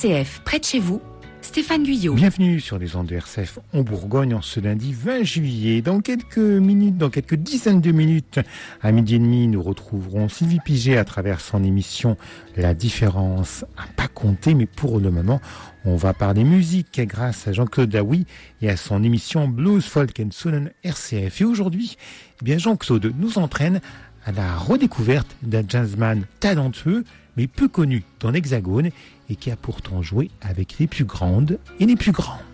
RCF, près de chez vous, Stéphane Guyot. Bienvenue sur les ondes de RCF en Bourgogne en ce lundi 20 juillet. Dans quelques dizaines de minutes, à midi et demi, nous retrouverons Sylvie Piget à travers son émission La différence à pas compter. Mais pour le moment, on va parler musique grâce à Jean-Claude Daoui et à son émission Blues, Folk and Soul RCF. Et aujourd'hui, Jean-Claude nous entraîne à la redécouverte d'un jazzman talentueux mais peu connu dans l'Hexagone et qui a pourtant joué avec les plus grandes et les plus grands.